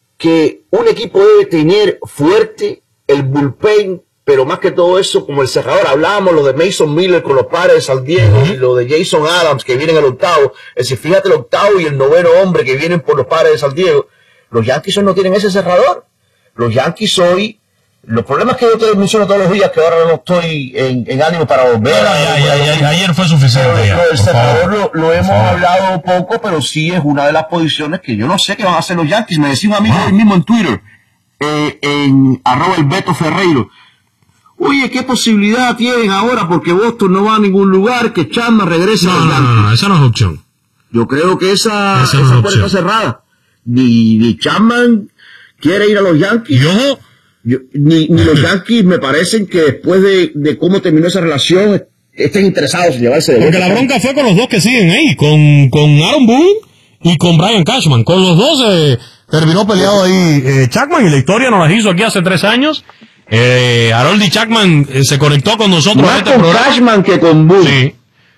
que un equipo debe tener fuerte, el bullpen, pero más que todo eso, como el cerrador, hablábamos lo de Mason Miller con los Padres de San Diego, y lo de Jason Adams que viene en el octavo, es decir, fíjate el octavo y el noveno hombre que vienen por los Padres de San Diego. Los Yankees hoy no tienen ese cerrador. Los Yankees hoy, los problemas que yo te menciono todos los días, que ahora no estoy en, en ánimo para volver Bueno, a... ya, ya, ya, ayer fue suficiente. Pero ya, lo del por cerrador favor. lo, lo hemos Por favor. hablado poco, pero sí es una de las posiciones que yo no sé qué van a hacer los Yankees. Me decía un amigo hoy mismo en Twitter, eh, en arroba el Beto Ferreiro. Oye, ¿qué posibilidad tienen ahora? Porque Boston no va a ningún lugar, que Chapman regrese a No, los no, Yankees. no, no, esa no es opción. Yo creo que esa, Esa esa, no es puerta opción. está cerrada. Ni, ni Chapman quiere ir a los Yankees. Yo, Yo- ni, ni los Yankees me parecen que después de, de cómo terminó esa relación estén interesados en llevarse de porque vuelta. la bronca fue con los dos que siguen ahí, con, con Aaron Boone y con Brian Cashman. Con los dos eh, terminó peleado ahí eh, Chapman, y la historia nos la hizo aquí hace tres años. Eh, Harold y Chapman eh, se conectó con nosotros en Más este con programa. Cashman que con Boone. Sí,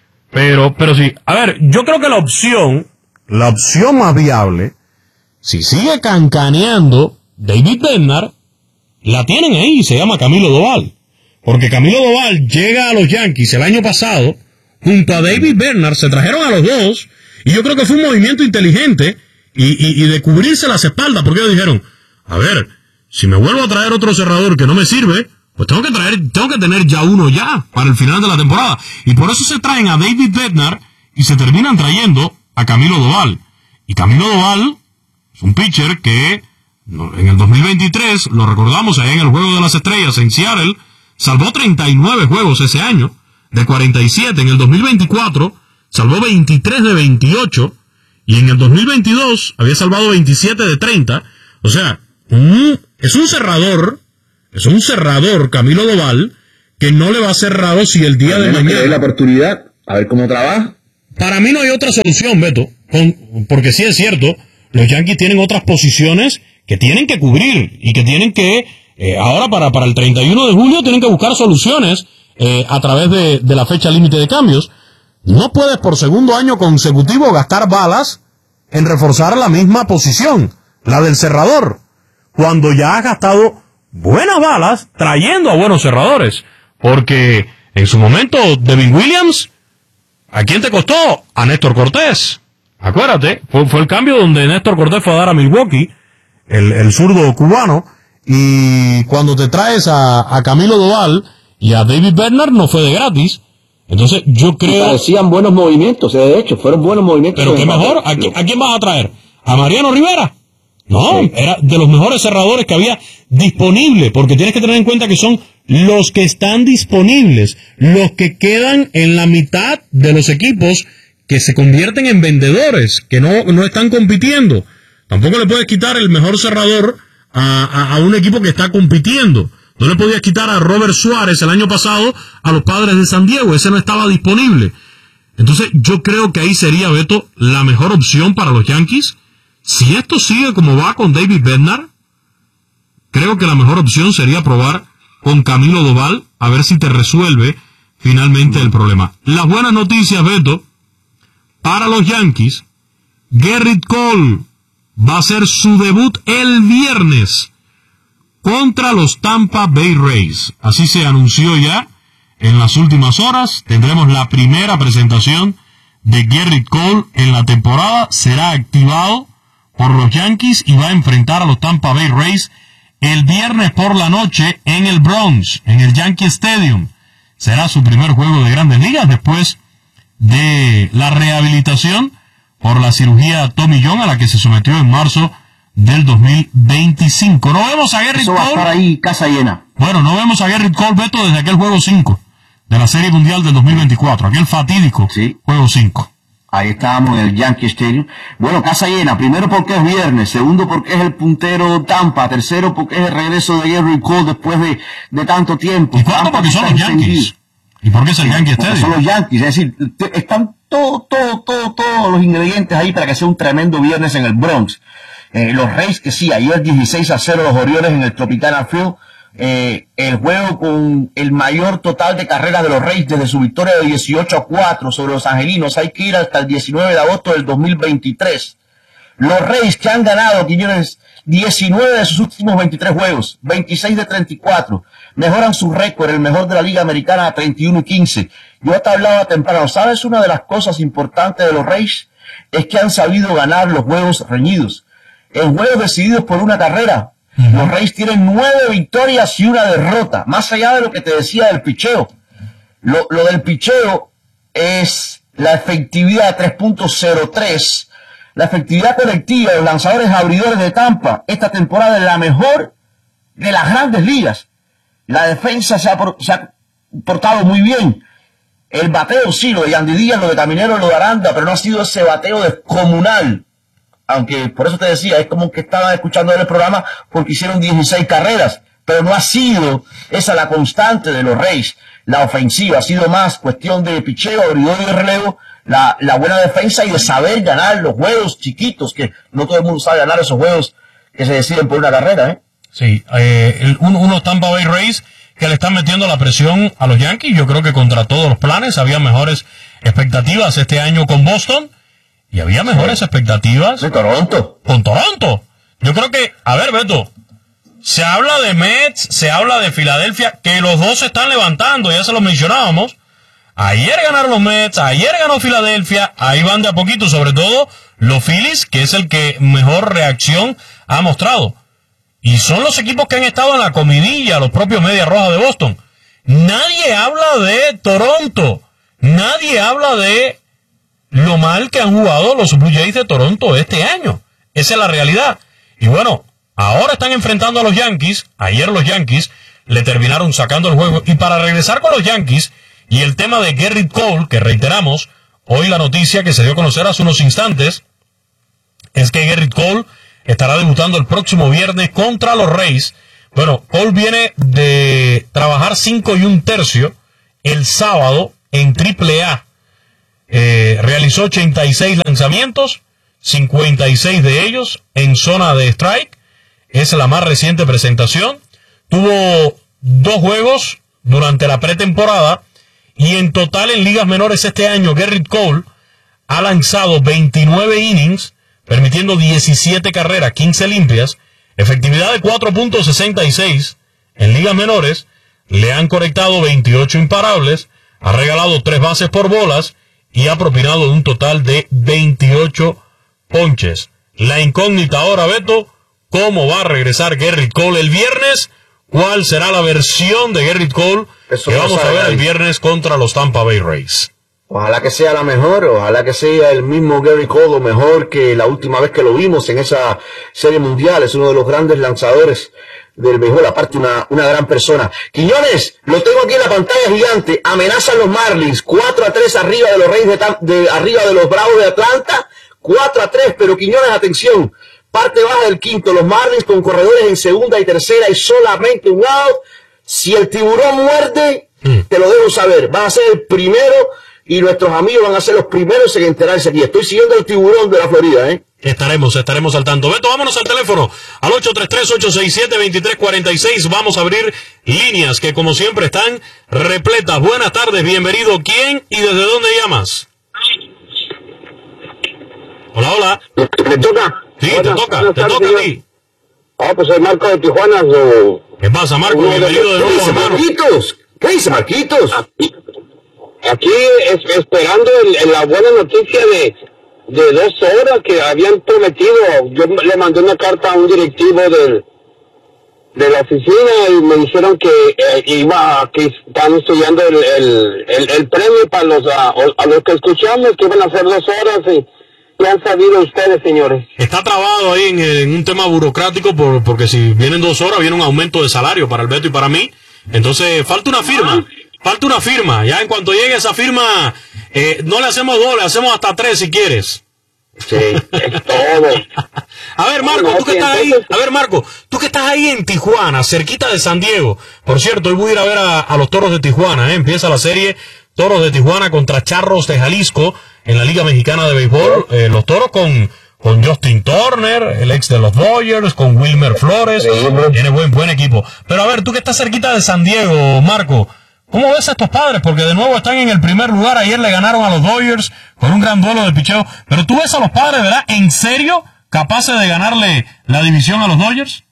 pero, pero sí. A ver, yo creo que la opción, la opción más viable, si sigue cancaneando David Bednar, la tienen ahí, se llama Camilo Doval. Porque Camilo Doval llega a los Yankees el año pasado, junto a David Bednar, se trajeron a los dos, y yo creo que fue un movimiento inteligente, y, y, y de cubrirse las espaldas, porque ellos dijeron, a ver, si me vuelvo a traer otro cerrador que no me sirve, pues tengo que traer, tengo que tener ya uno ya, para el final de la temporada. Y por eso se traen a David Bednar, y se terminan trayendo a Camilo Doval. Y Camilo Doval es un pitcher que no, en el dos mil veintitrés, lo recordamos ahí en el Juego de las Estrellas en Seattle, salvó treinta y nueve juegos ese año, de cuarenta y siete. En el dos mil veinticuatro salvó veintitrés de veintiocho, y en el dos mil veintidós había salvado veintisiete de treinta. O sea, un es un cerrador, es un cerrador, Camilo Doval, que no le va a ser raro si el día de mañana... la oportunidad, a ver cómo trabaja. Para mí no hay otra solución, Beto, con, porque sí es cierto, los Yankees tienen otras posiciones que tienen que cubrir y que tienen que, eh, ahora para, para el treinta y uno de julio, tienen que buscar soluciones eh, a través de, de la fecha límite de cambios. No puedes por segundo año consecutivo gastar balas en reforzar la misma posición, la del cerrador, cuando ya has gastado buenas balas trayendo a buenos cerradores, porque en su momento Devin Williams, ¿a quién te costó? A Néstor Cortés. Acuérdate, fue, fue el cambio donde Néstor Cortés fue a dar a Milwaukee, el, el zurdo cubano, y cuando te traes a, a Camilo Doval y a David Bednar no fue de gratis. Entonces yo creo... Parecían buenos movimientos, de hecho, fueron buenos movimientos. Pero qué mejor, ¿a, ¿a quién vas a traer? ¿A Mariano Rivera? No, sí. Era de los mejores cerradores que había disponible, porque tienes que tener en cuenta que son los que están disponibles, los que quedan en la mitad de los equipos que se convierten en vendedores, que no, no están compitiendo. Tampoco le puedes quitar el mejor cerrador a, a, a un equipo que está compitiendo. No le podías quitar a Robert Suárez el año pasado a los Padres de San Diego, ese no estaba disponible. Entonces yo creo que ahí sería, Beto, la mejor opción para los Yankees. Si esto sigue como va con David Bednar, creo que la mejor opción sería probar con Camilo Doval, a ver si te resuelve finalmente el problema. Las buenas noticias, Beto, para los Yankees, Gerrit Cole va a hacer su debut el viernes contra los Tampa Bay Rays. Así se anunció ya en las últimas horas. Tendremos la primera presentación de Gerrit Cole en la temporada. Será activado por los Yankees y va a enfrentar a los Tampa Bay Rays el viernes por la noche en el Bronx, en el Yankee Stadium. Será su primer juego de Grandes Ligas después de la rehabilitación por la cirugía Tommy John a la que se sometió en marzo del dos mil veinticinco. No vemos a Gerrit Cole. Eso va a estar ahí, casa llena. Bueno, no vemos a Gerrit Cole, Beto, desde aquel juego cinco de la Serie Mundial del dos mil veinticuatro, aquel fatídico sí. juego cinco. Ahí estábamos en el Yankee Stadium. Bueno, casa llena. Primero porque es viernes. Segundo porque es el puntero Tampa. Tercero porque es el regreso de Gerrit Cole después de, de tanto tiempo. ¿Y cuánto porque son los Yankees? ¿Y por qué es el Yankee Stadium? Son los Yankees. Es decir, están todos, todos, todos, todos los ingredientes ahí para que sea un tremendo viernes en el Bronx. Eh, los Rays, que sí, ayer dieciséis a cero los Orioles en el Tropicana Field. Eh, el juego con el mayor total de carreras de los Rays desde su victoria de dieciocho a cuatro sobre los Angelinos. Hay que ir hasta el diecinueve de agosto del dos mil veintitrés. Los Rays, que han ganado, Quiñones, diecinueve de sus últimos veintitrés juegos, veintiséis de treinta y cuatro, mejoran su récord, el mejor de la Liga Americana, a treinta y uno y quince. Yo te hablaba temprano, ¿sabes? Una de las cosas importantes de los Rays es que han sabido ganar los juegos reñidos, en juegos decididos por una carrera. Uh-huh. Los Rays tienen nueve victorias y una derrota, más allá de lo que te decía del picheo. Lo, lo del picheo es la efectividad de tres punto cero tres. La efectividad colectiva de los lanzadores abridores de Tampa esta temporada es la mejor de las Grandes Ligas. La defensa se ha, por, se ha portado muy bien. El bateo sí, lo de Yandy Díaz, lo de Caminero, lo de Aranda, pero no ha sido ese bateo descomunal. Aunque por eso te decía, es como que estaban escuchando el programa porque hicieron dieciséis carreras, pero no ha sido esa la constante de los Rays. La ofensiva ha sido más cuestión de picheo, abridor y de relevo, la, la buena defensa y de saber ganar los juegos chiquitos, que no todo el mundo sabe ganar esos juegos que se deciden por una carrera, ¿eh? Sí, eh, el, un, unos Tampa Bay Rays que le están metiendo la presión a los Yankees. Yo creo que contra todos los planes había mejores expectativas este año con Boston. Y había mejores sí. expectativas. De Toronto. Con Toronto. Yo creo que, a ver, Beto, se habla de Mets, se habla de Filadelfia, que los dos se están levantando, ya se lo mencionábamos. Ayer ganaron los Mets, ayer ganó Filadelfia, ahí van de a poquito, sobre todo los Phillies, que es el que mejor reacción ha mostrado. Y son los equipos que han estado en la comidilla, los propios Medias Rojas de Boston. Nadie habla de Toronto, nadie habla de lo mal que han jugado los Blue Jays de Toronto este año. Esa es la realidad. Y bueno, ahora están enfrentando a los Yankees. Ayer los Yankees le terminaron sacando el juego. Y para regresar con los Yankees y el tema de Gerrit Cole, que reiteramos, hoy la noticia que se dio a conocer hace unos instantes, es que Gerrit Cole estará debutando el próximo viernes contra los Rays. Bueno, Cole viene de trabajar cinco y un tercio el sábado en triple A. Eh, realizó ochenta y seis lanzamientos, cincuenta y seis de ellos en zona de strike. Es la más reciente presentación. Tuvo dos juegos durante la pretemporada y en total en ligas menores este año Gerrit Cole ha lanzado veintinueve innings, permitiendo diecisiete carreras, quince limpias, efectividad de cuatro punto sesenta y seis en ligas menores. Le han conectado veintiocho imparables, ha regalado tres bases por bolas y ha propinado un total de veintiocho ponches. La incógnita ahora, Beto, ¿cómo va a regresar Gerrit Cole el viernes? ¿Cuál será la versión de Gerrit Cole Eso que vamos a ver el viernes contra los Tampa Bay Rays? Ojalá que sea la mejor, ojalá que sea el mismo Gerrit Cole, o mejor que la última vez que lo vimos en esa serie mundial. Es uno de los grandes lanzadores del béisbol, aparte una, una gran persona. Quiñones, lo tengo aquí en la pantalla gigante, amenazan los Marlins, cuatro a tres arriba de los Reyes de, de arriba de los Bravos de Atlanta, cuatro a tres, pero Quiñones, atención, parte baja del quinto, los Marlins con corredores en segunda y tercera y solamente un out. Si el tiburón muerde, mm. te lo debo saber, van a ser el primero y nuestros amigos van a ser los primeros en enterarse aquí. Estoy siguiendo el tiburón de la Florida, ¿eh? Estaremos, estaremos al tanto. Beto, vámonos al teléfono, al ocho tres tres, ocho seis siete, dos tres cuatro seis. Vamos a abrir líneas que como siempre están repletas. Buenas tardes, bienvenido. ¿Quién y desde dónde llamas? Hola, hola. ¿Me toca? Sí, Buenas, te toca, te toca a ti. Ah, pues soy Marco de Tijuana. So... ¿Qué pasa, Marco? Bienvenido de nuevo, ¿Qué dice Marquitos? ¿Qué dice Marquitos? Aquí, aquí es, esperando el, el, la buena noticia de, de dos horas que habían prometido. Yo le mandé una carta a un directivo del, de la oficina y me dijeron que eh, iba, que están estudiando el, el, el, el premio para los, a, a los que escuchamos, que iban a hacer dos horas y... ¿Qué han sabido ustedes, señores? Está trabado ahí en, en un tema burocrático por, porque si vienen dos horas viene un aumento de salario para el Beto y para mí. Entonces falta una firma, falta una firma. Ya en cuanto llegue esa firma, eh, no le hacemos dos, le hacemos hasta tres si quieres. Sí, es todo. A ver, Marco, no, tú que estás ahí, a ver, Marco, tú que estás ahí en Tijuana, cerquita de San Diego. Por cierto, hoy voy a ir a ver a, a los Toros de Tijuana, ¿eh? Empieza la serie Toros de Tijuana contra Charros de Jalisco en la Liga Mexicana de Béisbol. Eh, los Toros con, con Justin Turner, el ex de los Dodgers, con Wilmer Flores. Tiene buen, buen equipo. Pero a ver, tú que estás cerquita de San Diego, Marco, ¿cómo ves a estos padres? Porque de nuevo están en el primer lugar. Ayer le ganaron a los Dodgers con un gran duelo de picheo. Pero tú ves a los padres, ¿verdad? ¿En serio capaces de ganarle la división a los Dodgers?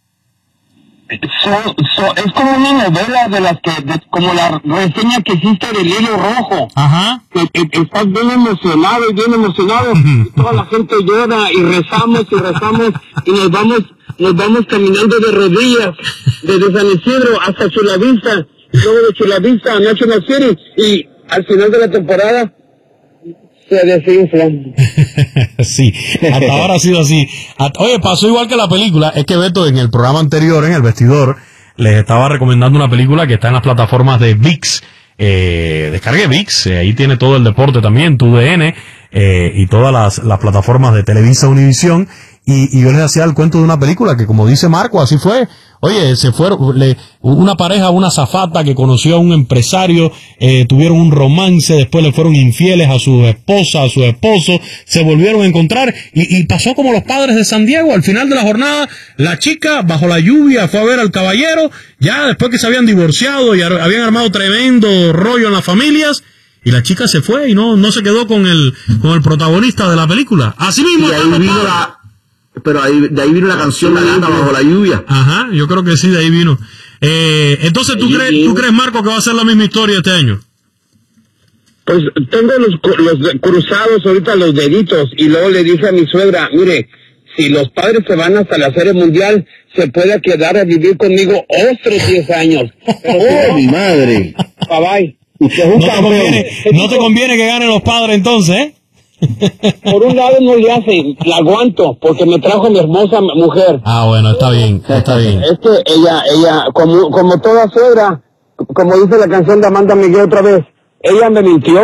So, so, es como una novela de las que, de, como la reseña que hiciste del Hilo Rojo. Ajá. Que, que, que estás bien emocionado y bien emocionado. Y toda la gente llora y rezamos y rezamos y nos vamos, nos vamos caminando de rodillas desde San Isidro hasta Chulavista, luego de Chulavista a National City y al final de la temporada se desinflan. Sí, hasta ahora ha sido así. Oye, pasó igual que la película. Es que Beto en el programa anterior, en El Vestidor, les estaba recomendando una película que está en las plataformas de ViX. Eh, descargue ViX, eh, ahí tiene todo el deporte también, tu D N, eh, y todas las, las plataformas de Televisa Univisión. Y, y yo les hacía el cuento de una película que, como dice Marco, así fue. Oye, se fueron, le, una pareja, una azafata que conoció a un empresario, eh, tuvieron un romance, después le fueron infieles a su esposa, a su esposo, se volvieron a encontrar y, y pasó como los padres de San Diego. Al final de la jornada, la chica, bajo la lluvia, fue a ver al caballero, ya después que se habían divorciado y ar- habían armado tremendo rollo en las familias, y la chica se fue y no, no se quedó con el, con el protagonista de la película. Así mismo. Y ahí vino la... Pero ahí, de ahí vino la canción La Gata Bajo la Lluvia. Ajá, yo creo que sí, de ahí vino. Eh, entonces, ¿tú crees, ¿tú crees, Marco, que va a ser la misma historia este año? Pues tengo los, los cruzados ahorita, los deditos, y luego le dije a mi suegra, mire, si los padres se van hasta la Serie Mundial, se puede quedar a vivir conmigo otros diez años. Pero ¡oh, mi madre! Bye bye. Usted es un no, te conviene, no te conviene que ganen los padres entonces, ¿eh? Por un lado no le hace, la aguanto, porque me trajo mi hermosa mujer. Ah, bueno, está bien, está bien. Es que ella, ella, como, como toda suegra, como dice la canción de Amanda Miguel otra vez, ella me mintió.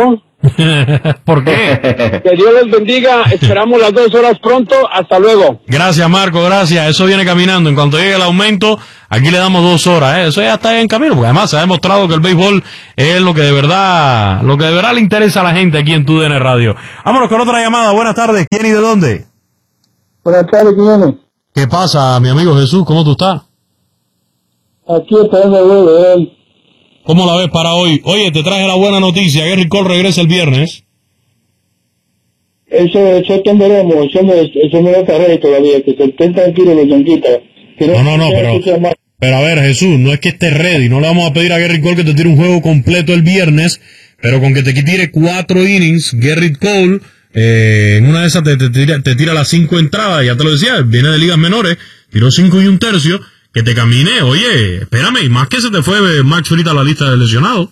¿Por qué? Que Dios les bendiga. Esperamos las dos horas pronto. Hasta luego. Gracias, Marco, gracias. Eso viene caminando. En cuanto llegue el aumento, aquí le damos dos horas. ¿eh? Eso ya está en camino, porque además se ha demostrado que el béisbol es lo que de verdad, lo que de verdad le interesa a la gente aquí en Tu D N Radio. Vámonos con otra llamada. Buenas tardes. ¿Quién y de dónde? Buenas tardes, ¿quién? ¿Qué pasa, mi amigo Jesús? ¿Cómo tú estás? Aquí esperando el juego de él. ¿Cómo la ves para hoy? Oye, te traje la buena noticia. Gerrit Cole regresa el viernes. Eso, eso entenderemos. Eso no, eso no está ready todavía. Que se estén tranquilos los yanquitas. No, no, no, pero, pero a ver, Jesús, no es que esté ready. No le vamos a pedir a Gerrit Cole que te tire un juego completo el viernes, pero con que te tire cuatro innings, Gerrit Cole, eh, en una de esas te, te, tira, te tira las cinco entradas. Ya te lo decía, viene de ligas menores, tiró cinco y un tercio. Que te camine, oye, espérame, y más que se te fue Max Fried a la lista de lesionados.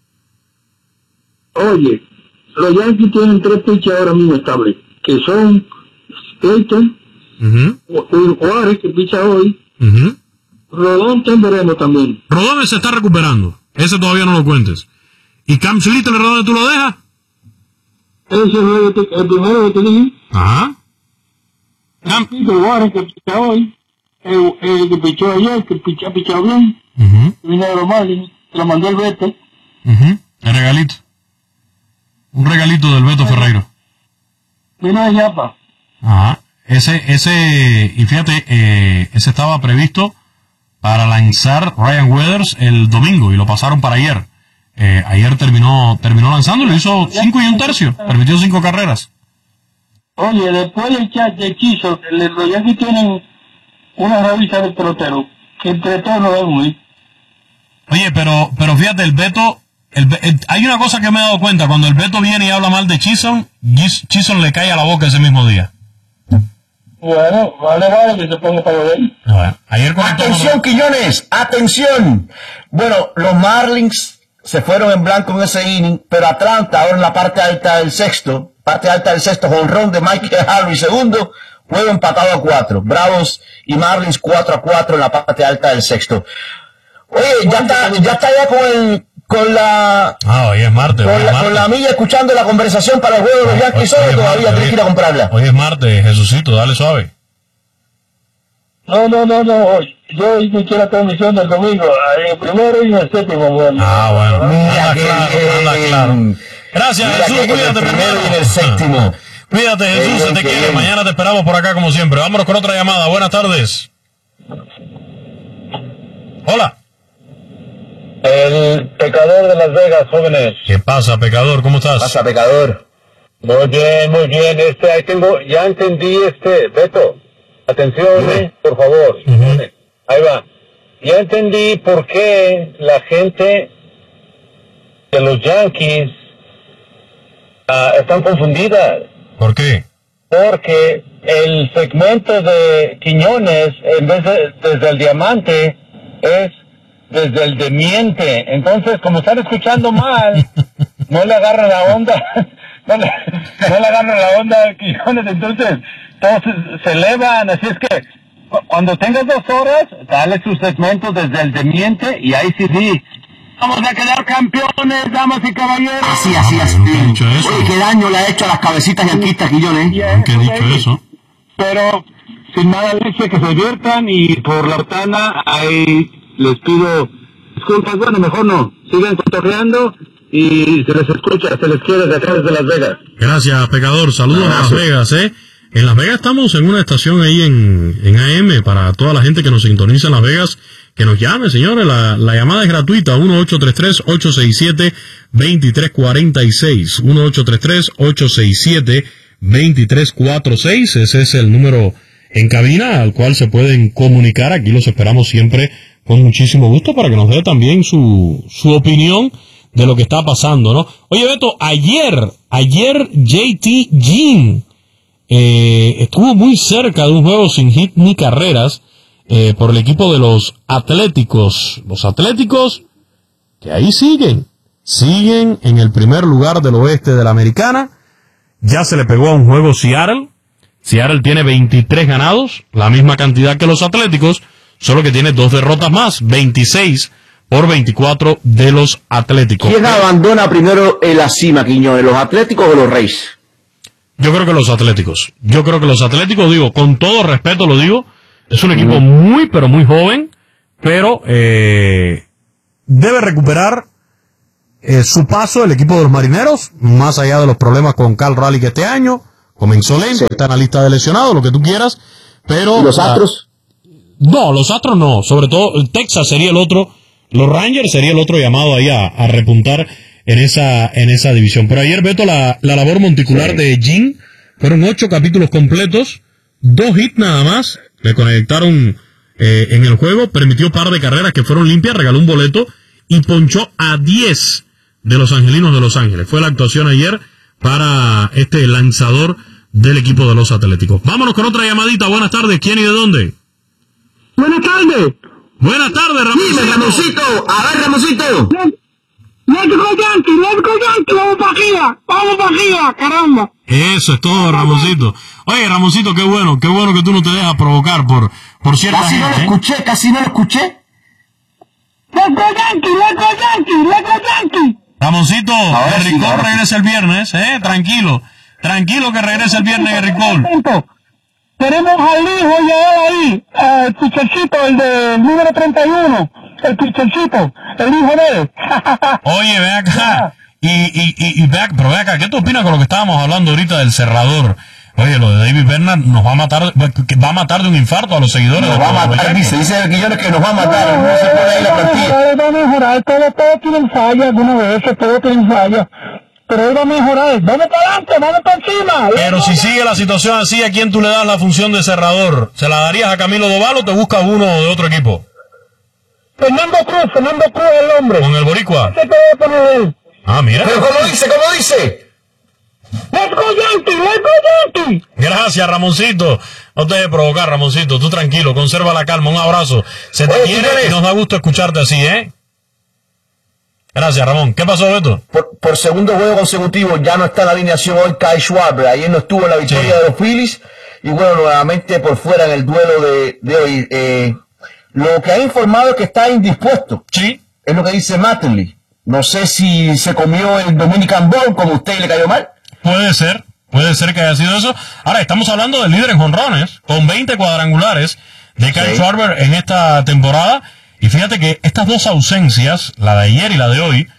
Oye, los Yankees tienen tres pitchers ahora mismo estables, que son Clayton, uh-huh. Juárez, que picha hoy, uh-huh. Rodón tendremos también. Rodón se está recuperando, ese todavía no lo cuentes. ¿Y Cam Little, Rodón, tú lo dejas? Ese es el, el primero que te dije. Ajá. Cam Juárez, que picha hoy. El, el que pichó ayer, que pichó, pichó bien, uh-huh. vino de los Marlins, te lo mandó el Beto. Uh-huh. El regalito. Un regalito del Beto Ferreiro. Vino de Yapa. Ajá. Ese, ese, y fíjate, eh, ese estaba previsto para lanzar Ryan Weathers el domingo y lo pasaron para ayer. Eh, ayer terminó, terminó lanzando y lo hizo cinco y un tercio, permitió cinco carreras. Oye, después del chat de hechizo, los Yankees tienen una revista del pelotero, que entre todos lo ven muy. Oye, pero, pero fíjate, el Beto, el, el, hay una cosa que me he dado cuenta, cuando el Beto viene y habla mal de Chisholm, Chisholm le cae a la boca ese mismo día. Bueno, vale, vale, que se ponga para ver. Bueno, ayer atención, Quiñones, atención. Bueno, los Marlins se fueron en blanco en ese inning, pero Atlanta, ahora en la parte alta del sexto, parte alta del sexto, jonrón de Michael Harvey segundo, juego empatado a cuatro. Bravos y Marlins cuatro a cuatro en la parte alta del sexto. Oye, ya está, ya está ya con el, con la... Ah, hoy es martes. Con, hoy la, es martes. con la milla escuchando la conversación para el juego de los Yankees, ¿o todavía tienes que ir a comprarla? Hoy es martes, Jesucito, dale suave. No, no, no, no, yo escuché la transmisión del domingo, el primero y el séptimo. Bueno. Ah, bueno, mira anda que, claro, eh, anda claro. Gracias, mira Jesús, que cuídate el primero primero. y el séptimo. Cuídate, Jesús, bien, se te quiere. Bien. Mañana te esperamos por acá como siempre. Vámonos con otra llamada. Buenas tardes. Hola. El pecador de Las Vegas, jóvenes. ¿Qué pasa, pecador? ¿Cómo estás? ¿Qué pasa, pecador? Muy bien, muy bien. Este, ahí tengo, ya entendí este, Beto. Atención, eh, por favor. Uh-huh. Ahí va. Ya entendí por qué la gente de los Yankees uh, están confundidas. ¿Por qué? Porque el segmento de Quiñones, en vez de desde el diamante, es desde el demiente. Entonces, como están escuchando mal, no le agarran la onda, no le, no le agarran la onda a Quiñones, entonces todos se, se elevan. Así es que cuando tengas dos horas, dale sus segmentos desde el demiente y ahí sí sí. Vamos a quedar campeones, damas y caballeros. Así, así, así. Oye, qué daño le ha hecho a las cabecitas yanquistas, Quiñones. ¿Qué he dicho eso? Pero, sin nada leche, que se diviertan y por la ventana, ahí les pido disculpas. Bueno, mejor no. Sigan cotorreando y se les escucha, se les quiere de acá desde Las Vegas. Gracias, pecador. Saludos a Las Vegas, ¿eh? En Las Vegas estamos en una estación ahí en, en A M para toda la gente que nos sintoniza en Las Vegas. Que nos llame, señores, la, la llamada es gratuita, uno ocho tres tres, ocho seis siete, dos tres cuatro seis, uno ocho tres tres, ocho seis siete, dos tres cuatro seis, ese es el número en cabina al cual se pueden comunicar, aquí los esperamos siempre con muchísimo gusto para que nos dé también su, su opinión de lo que está pasando, ¿no? Oye, Beto, ayer, ayer J T Jean eh, estuvo muy cerca de un juego sin hit ni carreras, Eh, por el equipo de los Atléticos. Los Atléticos que ahí siguen, siguen en el primer lugar del oeste de la Americana. Ya se le pegó a un juego Seattle. Seattle tiene veintitrés ganados, la misma cantidad que los Atléticos, solo que tiene dos derrotas más, veintiséis por veinticuatro de los Atléticos. ¿Quién abandona primero en la cima, Quiñones, los Atléticos o los Reyes? Yo creo que los Atléticos. Yo creo que los Atléticos, digo, con todo respeto lo digo, es un equipo muy, pero muy joven, pero eh, debe recuperar eh, su paso el equipo de los Marineros, más allá de los problemas con Cal Raleigh este año. Comenzó lento, sí. Está en la lista de lesionados, lo que tú quieras, pero... ¿Los Astros? Uh, no, los Astros no, sobre todo Texas sería el otro, los Rangers sería el otro llamado ahí a, a repuntar en esa en esa división. Pero ayer, Beto, la, la labor monticular sí. de Jim, fueron ocho capítulos completos, dos hits nada más, le conectaron eh, en el juego, permitió par de carreras que fueron limpias, regaló un boleto y ponchó a diez de los angelinos de Los Ángeles. Fue la actuación ayer para este lanzador del equipo de los Atléticos. Vámonos con otra llamadita. Buenas tardes, ¿quién y de dónde? Buenas tardes. Buenas tardes, Ramoncito. Dime, Ramoncito. A ver, Ramoncito. Let's go Yankee, let's go Yankee, vamos para arriba, vamos para arriba, caramba. Eso es todo, Ramoncito. Oye, Ramoncito, qué bueno, qué bueno que tú no te dejas provocar por, por cierta casi gente. Casi no lo escuché, casi no lo escuché. Let's go Yankee, let's go Yankee, let's go Yankee. Ramoncito, Henry Cole regresa el viernes, eh, tranquilo, tranquilo que regresa el viernes Henry Cole. Tenemos al hijo y a él ahí, el pichercito, el del número treinta y uno, el pichercito, el hijo de él. Oye, ve acá, y, y, y, y ve acá, pero ve acá, ¿qué tú opinas con lo que estábamos hablando ahorita del cerrador? Oye, lo de David Bernard nos va a matar, va a matar de un infarto a los seguidores. Nos de va a matar, dice, dice el Quiñones que nos va a matar, no, no se puede ahí la plantilla. Va a mejorar, todo, todo tiene falla alguna vez, todo tiene falla. Pero él va a mejorar, vamos para adelante, vamos para encima. Pero si sigue la situación así, ¿a quién tú le das la función de cerrador? ¿Se la darías a Camilo Doval o te buscas uno de otro equipo? Fernando Cruz, Fernando Cruz es el hombre. ¿Con el boricua? ¿Qué te voy a poner él? Ah, mira. Pero ¿cómo dice? ¿Cómo dice? ¡Let's go Yankee! ¡Let's go Yankee! Gracias, Ramoncito. No te dejes provocar, Ramoncito. Tú tranquilo, conserva la calma. Un abrazo. Se te Oye, quiere y nos da gusto escucharte así, ¿eh? Gracias, Ramón. ¿Qué pasó, Beto? Por, por segundo juego consecutivo ya no está en la alineación hoy Kyle Schwarber. Ayer no estuvo en la victoria sí. de los Phillies. Y bueno, nuevamente por fuera en el duelo de, de hoy. Eh, lo que ha informado es que está indispuesto. Sí. Es lo que dice Mattingly. No sé si se comió el Dominican Ball como a usted le cayó mal. Puede ser. Puede ser que haya sido eso. Ahora, estamos hablando del líder en jonrones, con veinte cuadrangulares de Kyle sí. Schwarber en esta temporada. Y fíjate que estas dos ausencias, la de ayer y la de hoy,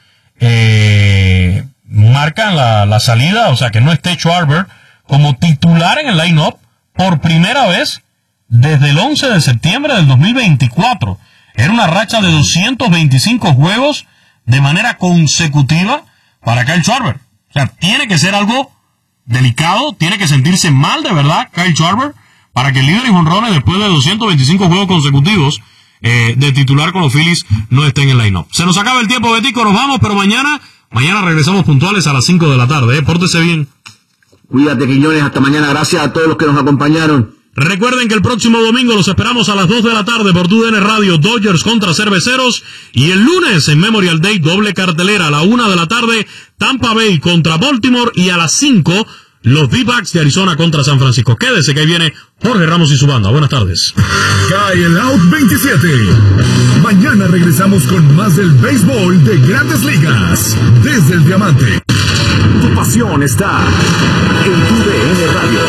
eh, marcan la, la salida, o sea que no esté Schwarber como titular en el line-up por primera vez desde el once de septiembre del dos mil veinticuatro. Era una racha de doscientos veinticinco juegos de manera consecutiva para Kyle Schwarber. O sea, tiene que ser algo delicado, tiene que sentirse mal de verdad Kyle Schwarber para que el líder en jonrones después de doscientos veinticinco juegos consecutivos Eh, de titular con los Phillies no esté en el line-up. Se nos acaba el tiempo, Betico, nos vamos, pero mañana mañana regresamos puntuales a las cinco de la tarde, ¿eh? Pórtese bien. Cuídate, Quiñones, hasta mañana, gracias a todos los que nos acompañaron. Recuerden que el próximo domingo los esperamos a las dos de la tarde por Tu D N Radio, Dodgers contra Cerveceros, y el lunes en Memorial Day, doble cartelera a la una de la tarde, Tampa Bay contra Baltimore, y a las cinco los D-Backs de Arizona contra San Francisco. Quédese que ahí viene Jorge Ramos y su banda. Buenas tardes. Cae el Out veintisiete. Mañana regresamos con más del béisbol de Grandes Ligas. Desde el Diamante. Tu pasión está en Tu D N Radio.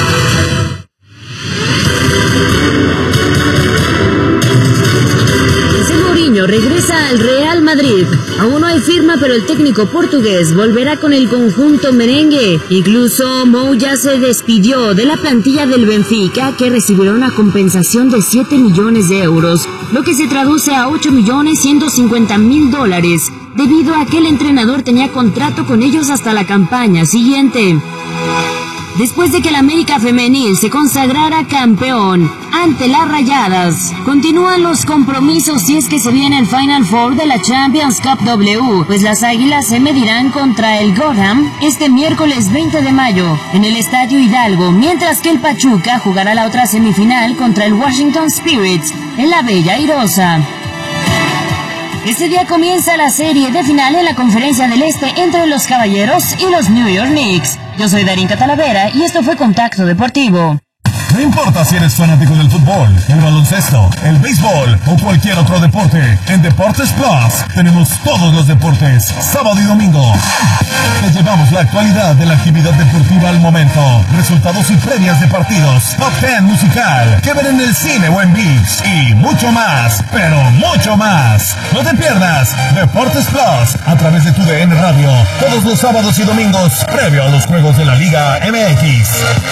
Mourinho regresa al Real Madrid. Aún no hay firma, pero el técnico portugués volverá con el conjunto merengue. Incluso Mou ya se despidió de la plantilla del Benfica, que recibirá una compensación de siete millones de euros, lo que se traduce a ocho millones ciento cincuenta mil dólares, debido a que el entrenador tenía contrato con ellos hasta la campaña siguiente. Después de que el América Femenil se consagrara campeón ante las Rayadas, continúan los compromisos si es que se viene el Final Four de la Champions Cup W, pues las Águilas se medirán contra el Gorham este miércoles veinte de mayo en el Estadio Hidalgo, mientras que el Pachuca jugará la otra semifinal contra el Washington Spirits en la Bella Airosa. Este día comienza la serie de final en la Conferencia del Este entre los Caballeros y los New York Knicks. Yo soy Darín Catalavera y esto fue Contacto Deportivo. No importa si eres fanático del fútbol, el baloncesto, el béisbol o cualquier otro deporte, en Deportes Plus tenemos todos los deportes, sábado y domingo. Te llevamos la actualidad de la actividad deportiva al momento, resultados y previas de partidos, top ten musical, que ver en el cine o en ViX y mucho más, pero mucho más. No te pierdas Deportes Plus a través de tu D N Radio, todos los sábados y domingos, previo a los juegos de la Liga M X.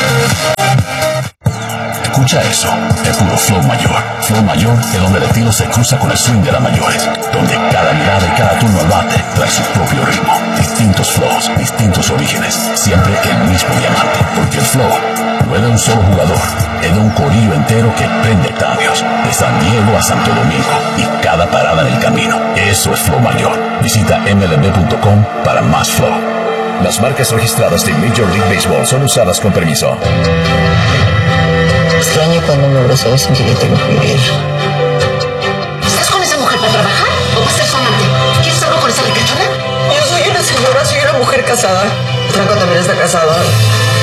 Escucha eso, es puro flow mayor. Flow mayor es donde el estilo se cruza con el swing de las mayores, donde cada mirada y cada turno al bate trae su propio ritmo. Distintos flows, distintos orígenes, siempre el mismo diamante, porque el flow no es de un solo jugador, es de un corillo entero que prende cambios, de San Diego a Santo Domingo y cada parada en el camino. Eso es flow mayor. Visita M L B punto com para más flow. Las marcas registradas de Major League Baseball son usadas con permiso. Extraño cuando me abrazo sin que yo tenga que vivir. ¿Estás con esa mujer para trabajar o para ser su amante? ¿Quieres algo con esa ricachona? Yo soy una señora, soy una mujer casada. Franco también está casado.